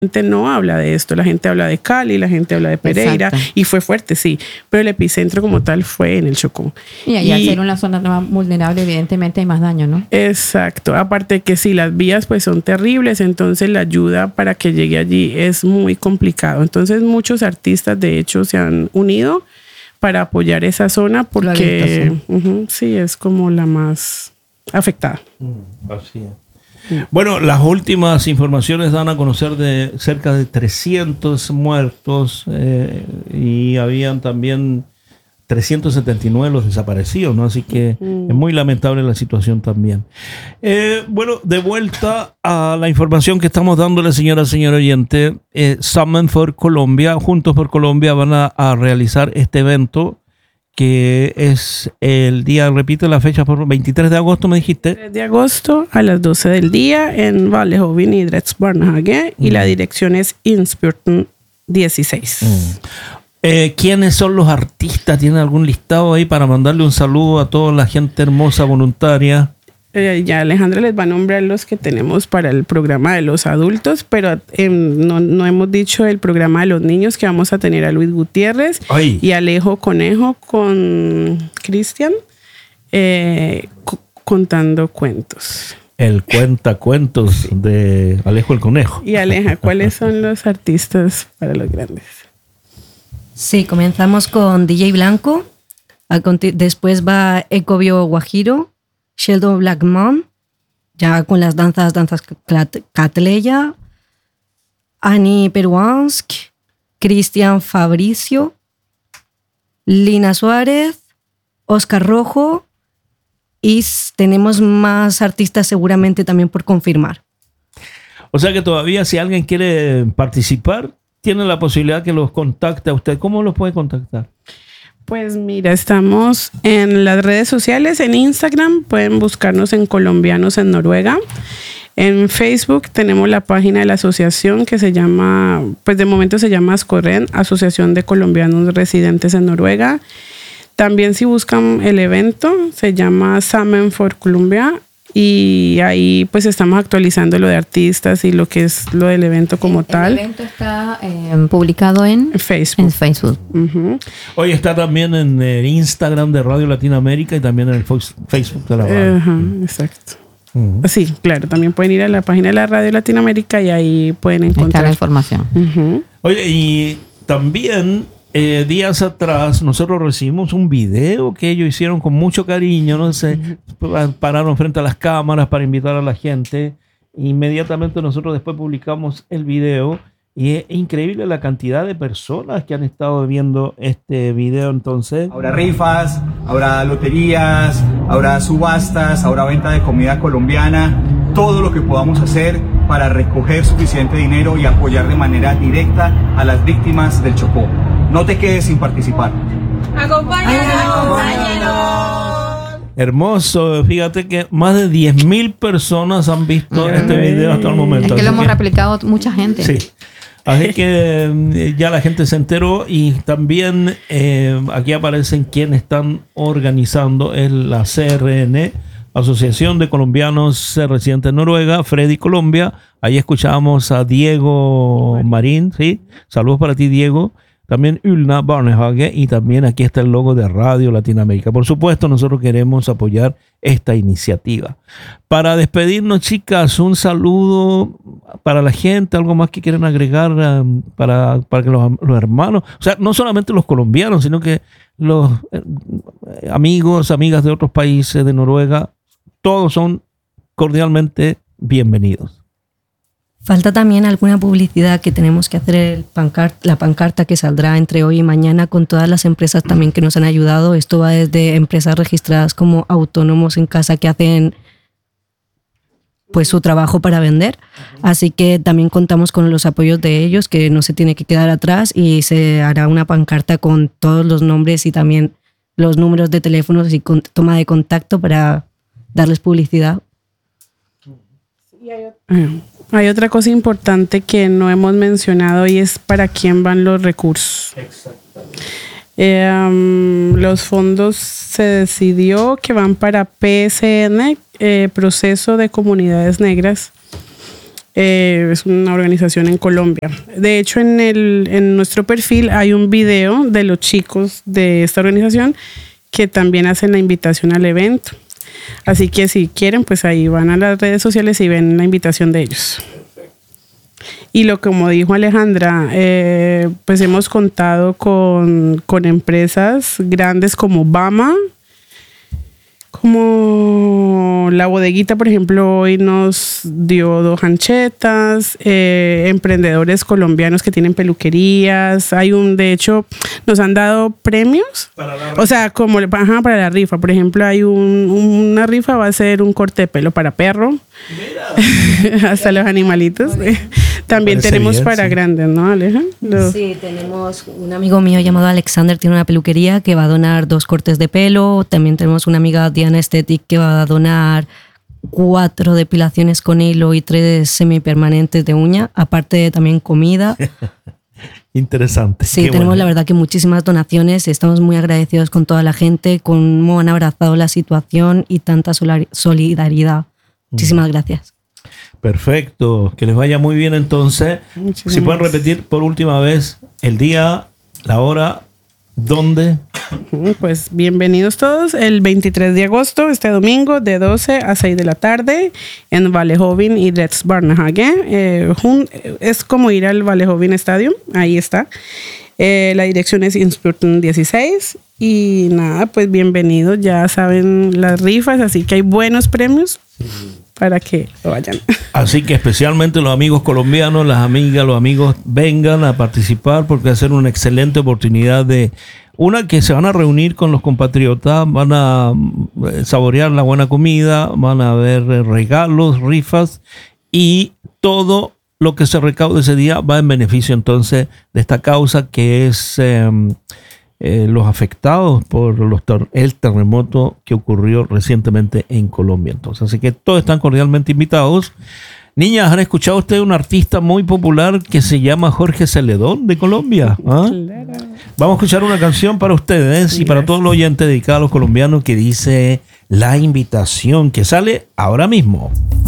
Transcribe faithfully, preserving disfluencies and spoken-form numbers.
gente no habla de esto, la gente habla de Cali, la gente habla de Pereira. Exacto. Y fue fuerte, sí, pero el epicentro como tal fue en el Chocó. Y allá al ser una zona más vulnerable, evidentemente hay más daño, ¿no? Exacto, aparte que sí, las vías pues son terribles, entonces la ayuda para que llegue allí es muy complicado. Entonces muchos artistas de hecho se han unido para apoyar esa zona porque visto, sí. Uh-huh, sí, es como la más afectada. Mm, así es. Bueno, las últimas informaciones dan a conocer de cerca de trescientos muertos eh, y habían también trescientos setenta y nueve los desaparecidos, ¿no? Así que mm. es muy lamentable la situación también. Eh, bueno, de vuelta a la información que estamos dándole, señora, señor oyente, eh, Summon for Colombia, Juntos por Colombia van a, a realizar este evento que es el día, repite la fecha, por veintitrés de agosto, me dijiste. veintitrés de agosto a las doce del día en Vallejoven y Idrettsbarnhage mm. y la dirección es Inspurton dieciséis. Mm. Eh, ¿Quiénes son los artistas? ¿Tienen algún listado ahí para mandarle un saludo a toda la gente hermosa voluntaria? Eh, ya Alejandra les va a nombrar los que tenemos para el programa de los adultos, pero eh, no, no hemos dicho el programa de los niños, que vamos a tener a Luis Gutiérrez Ay. y Alejo Conejo con Cristian eh, c- contando cuentos. El cuentacuentos sí. de Alejo el Conejo. Y Aleja, ¿cuáles son los artistas para los grandes? Sí, comenzamos con D J Blanco, conti- después va Ecobio Guajiro, Sheldon Blackmon, ya con las danzas, danzas Catleya, Annie Peruansk, Cristian Fabricio, Lina Suárez, Oscar Rojo y tenemos más artistas seguramente también por confirmar. O sea que todavía si alguien quiere participar, tiene la posibilidad que los contacte a usted. ¿Cómo los puede contactar? Pues mira, estamos en las redes sociales, en Instagram, pueden buscarnos en Colombianos en Noruega. En Facebook tenemos la página de la asociación que se llama, pues de momento se llama Ascorren, Asociación de Colombianos Residentes en Noruega. También si buscan el evento, se llama Summon for Colombia. Y ahí pues estamos actualizando lo de artistas y lo que es lo del evento como el, tal. El evento está eh, publicado en Facebook. En Facebook. Uh-huh. Hoy está también en el Instagram de Radio Latinoamérica y también en el Facebook de la radio. Uh-huh, uh-huh. Exacto. Uh-huh. Sí, claro, también pueden ir a la página de la Radio Latinoamérica y ahí pueden encontrar está la información. Uh-huh. Oye, y también Eh, días atrás nosotros recibimos un video que ellos hicieron con mucho cariño, no sé, uh-huh. pararon frente a las cámaras para invitar a la gente. Inmediatamente nosotros después publicamos el video y es increíble la cantidad de personas que han estado viendo este video. Entonces habrá rifas, habrá loterías, habrá subastas, habrá venta de comida colombiana, todo lo que podamos hacer para recoger suficiente dinero y apoyar de manera directa a las víctimas del Chocó. No te quedes sin participar. ¡Acompáñanos! ¡Acompáñanos! Hermoso, fíjate que más de diez mil personas han visto Ay, este video hasta el momento. Es que Así lo hemos que, replicado mucha gente. Sí. Así que ya la gente se enteró y también eh, aquí aparecen quienes están organizando el, la C R N, Asociación de Colombianos Residentes en Noruega, Freddy Colombia. Ahí escuchábamos a Diego Marín, ¿sí? Saludos para ti, Diego. También Ulna Barnehage y también aquí está el logo de Radio Latinoamérica. Por supuesto, nosotros queremos apoyar esta iniciativa. Para despedirnos, chicas, un saludo para la gente, algo más que quieren agregar um, para, para que los, los hermanos, o sea, no solamente los colombianos, sino que los eh, amigos, amigas de otros países, de Noruega, todos son cordialmente bienvenidos. Falta también alguna publicidad que tenemos que hacer, el pancart- la pancarta que saldrá entre hoy y mañana con todas las empresas también que nos han ayudado. Esto va desde empresas registradas como autónomos en casa que hacen pues su trabajo para vender. Así que también contamos con los apoyos de ellos, que no se tiene que quedar atrás, y se hará una pancarta con todos los nombres y también los números de teléfonos y con- toma de contacto para darles publicidad. Hay otra cosa importante que no hemos mencionado y es para quién van los recursos. Eh, um, los fondos se decidió que van para P S N, eh, Proceso de Comunidades Negras. Eh, es una organización en Colombia. De hecho, en, el, en nuestro perfil hay un video de los chicos de esta organización que también hacen la invitación al evento. Así que si quieren, pues ahí van a las redes sociales y ven la invitación de ellos. Y lo como dijo Alejandra, eh, pues hemos contado con, con empresas grandes como Bama, como La Bodeguita, por ejemplo, hoy nos dio dos anchetas, eh, emprendedores colombianos que tienen peluquerías. Hay un, de hecho, nos han dado premios. Para la rifa. O sea, como ajá, para la rifa. Por ejemplo, hay un, una rifa, va a ser un corte de pelo para perro. Hasta los animalitos. También tenemos bien, para sí. grandes, ¿no, Aleja? Los... Sí, tenemos un amigo mío llamado Alexander, tiene una peluquería que va a donar dos cortes de pelo. También tenemos una amiga, Diana Aesthetic, que va a donar cuatro depilaciones con hilo y tres semipermanentes de uña, aparte de también comida. Interesante. Sí, Qué tenemos bueno. La verdad que muchísimas donaciones. Estamos muy agradecidos con toda la gente, cómo han abrazado la situación y tanta solidaridad. Muchísimas mm. gracias. Perfecto, que les vaya muy bien entonces. Muchísimas. Si pueden repetir por última vez el día, la hora, dónde. Pues bienvenidos todos el veintitrés de agosto, este domingo, de doce a seis de la tarde en Vallejoven y Rätts Barnehage. Eh, es como ir al Vallejoven Stadium, ahí está. Eh, la dirección es Inspurten dieciséis y nada, pues bienvenidos, ya saben las rifas, así que hay buenos premios. Sí. Para que lo vayan. Así que especialmente los amigos colombianos, las amigas, los amigos vengan a participar porque va a ser una excelente oportunidad de una que se van a reunir con los compatriotas, van a saborear la buena comida, van a ver regalos, rifas y todo lo que se recaude ese día va en beneficio entonces de esta causa que es eh, Eh, los afectados por los ter- el terremoto que ocurrió recientemente en Colombia. Entonces, así que todos están cordialmente invitados. Niñas, ¿han escuchado ustedes un artista muy popular que se llama Jorge Celedón de Colombia? ¿Ah? Claro. Vamos a escuchar una canción para ustedes y para todos los oyentes dedicados a los colombianos que dice La Invitación, que sale ahora mismo.